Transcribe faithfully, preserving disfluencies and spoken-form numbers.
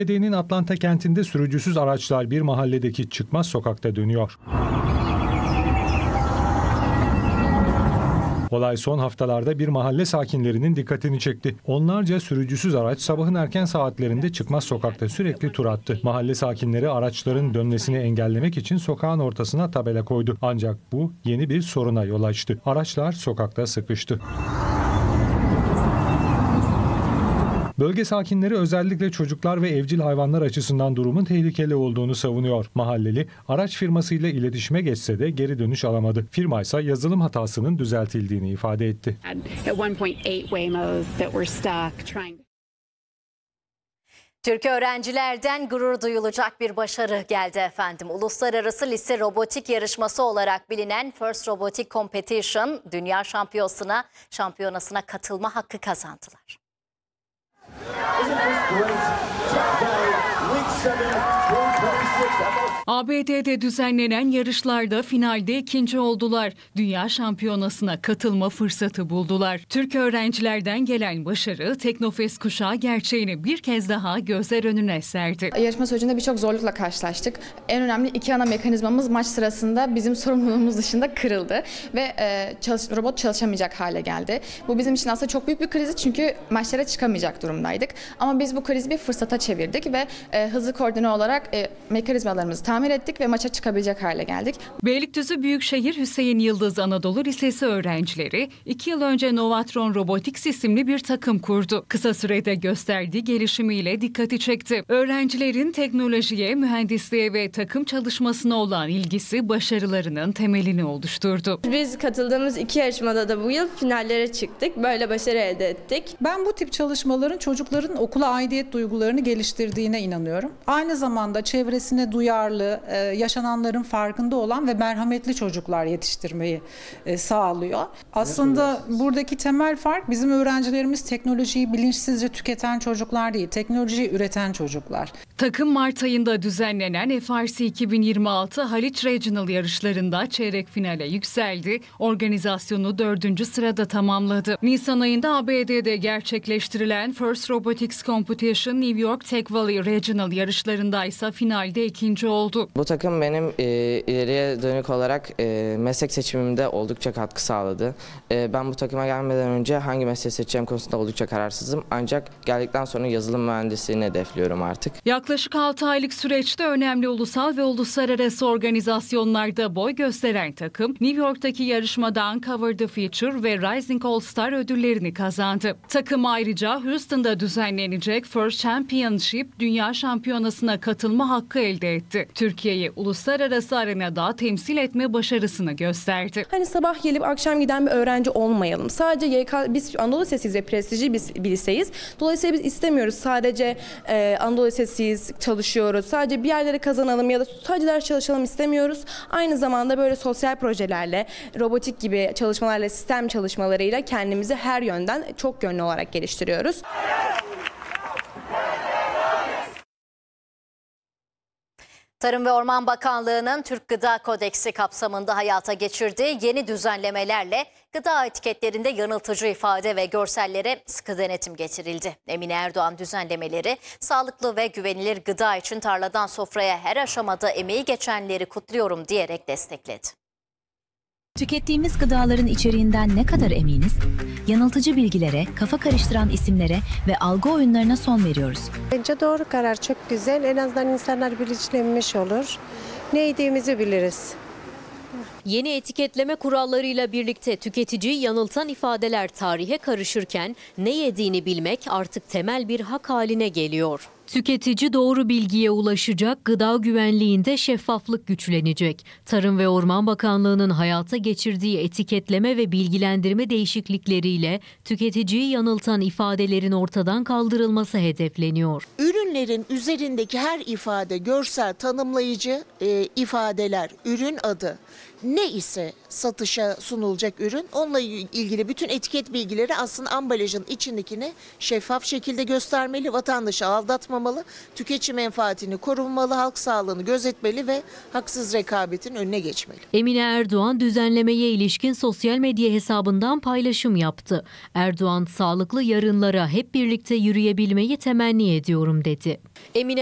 A B D'nin Atlanta kentinde sürücüsüz araçlar bir mahalledeki çıkmaz sokakta dönüyor. Olay son haftalarda bir mahalle sakinlerinin dikkatini çekti. Onlarca sürücüsüz araç sabahın erken saatlerinde çıkmaz sokakta sürekli tur attı. Mahalle sakinleri araçların dönmesini engellemek için sokağın ortasına tabela koydu. Ancak bu yeni bir soruna yol açtı. Araçlar sokakta sıkıştı. Bölge sakinleri özellikle çocuklar ve evcil hayvanlar açısından durumun tehlikeli olduğunu savunuyor. Mahalleli araç firmasıyla iletişime geçse de geri dönüş alamadı. Firma ise yazılım hatasının düzeltildiğini ifade etti. Türk öğrencilerden gurur duyulacak bir başarı geldi efendim. Uluslararası Lise Robotik Yarışması olarak bilinen First Robotic Competition Dünya Şampiyonası'na şampiyonasına katılma hakkı kazandılar. A B D'de düzenlenen yarışlarda finalde ikinci oldular. Dünya şampiyonasına katılma fırsatı buldular. Türk öğrencilerden gelen başarı Teknofest kuşağı gerçeğini bir kez daha gözler önüne serdi. Yarışma sürecinde birçok zorlukla karşılaştık. En önemli iki ana mekanizmamız maç sırasında bizim sorumluluğumuz dışında kırıldı ve e, çalış, robot çalışamayacak hale geldi. Bu bizim için aslında çok büyük bir krizi çünkü maçlara çıkamayacak durumdaydık. Ama biz bu krizi bir fırsata çevirdik ve e, hızlı koordine olarak e, mekanizmalarımızı tamir ettik ve maça çıkabilecek hale geldik. Beylikdüzü Büyükşehir Hüseyin Yıldız Anadolu Lisesi öğrencileri iki yıl önce Novatron Robotics isimli bir takım kurdu. Kısa sürede gösterdiği gelişimiyle dikkati çekti. Öğrencilerin teknolojiye, mühendisliğe ve takım çalışmasına olan ilgisi başarılarının temelini oluşturdu. Biz katıldığımız iki yarışmada da bu yıl finallere çıktık. Böyle başarı elde ettik. Ben bu tip çalışmaların çocukların okula aidiyet duygularını geliştirdiğine inanıyorum. Aynı zamanda çevresine duyarlı, yaşananların farkında olan ve merhametli çocuklar yetiştirmeyi sağlıyor. Aslında buradaki temel fark bizim öğrencilerimiz teknolojiyi bilinçsizce tüketen çocuklar değil, teknolojiyi üreten çocuklar. Takım Mart ayında düzenlenen F R C iki bin yirmi altı Haliç Regional yarışlarında çeyrek finale yükseldi. Organizasyonu dördüncü sırada tamamladı. Nisan ayında A B D'de gerçekleştirilen First Robotics Competition New York Tech Valley Regional yarışlarında ise finalde ikinci oldu. Bu takım benim e, ileriye dönük olarak e, meslek seçimimde oldukça katkı sağladı. E, ben bu takıma gelmeden önce hangi mesleği seçeceğim konusunda oldukça kararsızım. Ancak geldikten sonra yazılım mühendisliğini hedefliyorum artık. Yaklaşık altı aylık süreçte önemli ulusal ve uluslararası organizasyonlarda boy gösteren takım, New York'taki yarışmada Uncover the Future ve Rising All Star ödüllerini kazandı. Takım ayrıca Houston'da düzenlenecek First Championship Dünya Şampiyonası'na katılma hakkı elde etti. Türkiye'yi uluslararası arenada temsil etme başarısını gösterdi. Hani sabah gelip akşam giden bir öğrenci olmayalım. Sadece Y K, biz Anadolu Lisesi'yiz ve prestijli bir liseyiz. Dolayısıyla biz istemiyoruz sadece e, Anadolu Lisesi'yiz, çalışıyoruz. Sadece bir yerlere kazanalım ya da sadece ders çalışalım istemiyoruz. Aynı zamanda böyle sosyal projelerle, robotik gibi çalışmalarla, sistem çalışmalarıyla kendimizi her yönden çok yönlü olarak geliştiriyoruz. Tarım ve Orman Bakanlığı'nın Türk Gıda Kodeksi kapsamında hayata geçirdiği yeni düzenlemelerle gıda etiketlerinde yanıltıcı ifade ve görsellere sıkı denetim getirildi. Emine Erdoğan düzenlemeleri sağlıklı ve güvenilir gıda için tarladan sofraya her aşamada emeği geçenleri kutluyorum diyerek destekledi. Tükettiğimiz gıdaların içeriğinden ne kadar eminiz? Yanıltıcı bilgilere, kafa karıştıran isimlere ve algı oyunlarına son veriyoruz. Bence doğru karar, çok güzel. En azından insanlar bilinçlenmiş olur. Ne yediğimizi biliriz. Yeni etiketleme kurallarıyla birlikte tüketiciyi yanıltan ifadeler tarihe karışırken ne yediğini bilmek artık temel bir hak haline geliyor. Tüketici doğru bilgiye ulaşacak, gıda güvenliğinde şeffaflık güçlenecek. Tarım ve Orman Bakanlığı'nın hayata geçirdiği etiketleme ve bilgilendirme değişiklikleriyle tüketiciyi yanıltan ifadelerin ortadan kaldırılması hedefleniyor. Ürünlerin üzerindeki her ifade görsel tanımlayıcı e, ifadeler, ürün adı ne ise satışa sunulacak ürün, onunla ilgili bütün etiket bilgileri aslında ambalajın içindekini şeffaf şekilde göstermeli, vatandaşı aldatmamalı, tüketici menfaatini korunmalı, halk sağlığını gözetmeli ve haksız rekabetin önüne geçmeli. Emine Erdoğan düzenlemeye ilişkin sosyal medya hesabından paylaşım yaptı. Erdoğan, sağlıklı yarınlara hep birlikte yürüyebilmeyi temenni ediyorum dedi. Emine